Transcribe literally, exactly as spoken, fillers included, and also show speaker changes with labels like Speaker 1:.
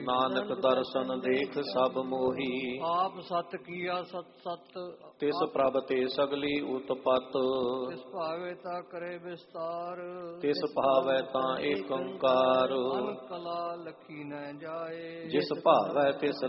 Speaker 1: ਨਾਨਕ ਦਰਸ਼ਨ ਦੇਖ ਸਭ ਮੋਹੀ।
Speaker 2: ਆਪ ਸਤ ਕੀਆ ਸਤ ਸਤ
Speaker 1: ਤਿਸ ਪ੍ਰਭ ਤੇ ਸਗਲੀ ਉਤਪਤ।
Speaker 2: ਤਿਸ ਭਾਵੇ ਤਾ ਕਰੇ ਵਿਸਤਾਰ।
Speaker 1: ਤਿਸ ਭਾਵੈ ਤਾਂ ਏਕ ਓੰਕਾਰ।
Speaker 2: ਅਨ ਕਲਾ ਲਖੀ ਨ ਜਾਏ।
Speaker 1: ਜਿਸ ਭਾਵੈ ਤਿਸ